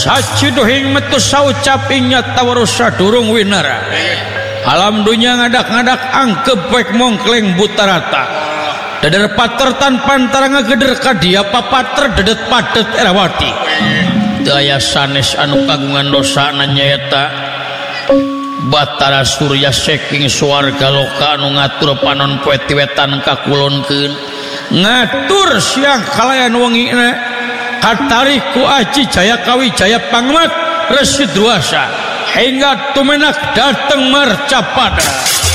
saciduhing metu saucapingnya tawarusa durung winara alam dunya ngadak-ngadak angkep pek mongkleng buta rata dadar patertan pantara ngageder ka dia papater dedet padet erawati daya sanes anu kagungan dosana nyaeta Batara Surya saking swarga loka anu ngatur panon poe ti wetan kakulonkeun ngatur siang kalayan wengina katarik ku Aji Jaya Kawijaya Pangmat Resi Dwasa hingga tumenak dateng marcapada